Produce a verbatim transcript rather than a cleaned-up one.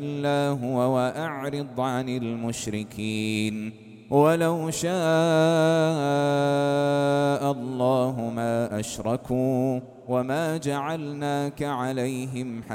إلا هو وأعرض عن المشركين ولو شاء الله ما أشركوا وما جعلناك عليهم